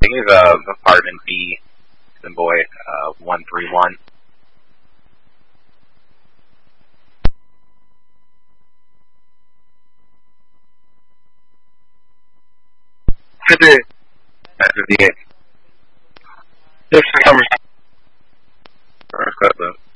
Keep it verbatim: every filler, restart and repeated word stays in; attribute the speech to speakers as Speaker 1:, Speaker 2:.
Speaker 1: think it's uh, apartment B, boy, uh, one three one.
Speaker 2: fifty-eight.
Speaker 1: That's fifty-eight.
Speaker 2: Yes, sir.
Speaker 1: First up, though.